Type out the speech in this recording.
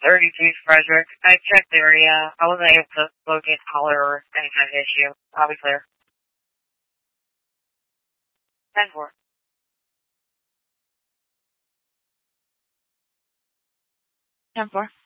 32 Frederick. I checked the area. I wasn't able to locate the caller or any kind of issue. I'll be clear. 10-4. 10-4.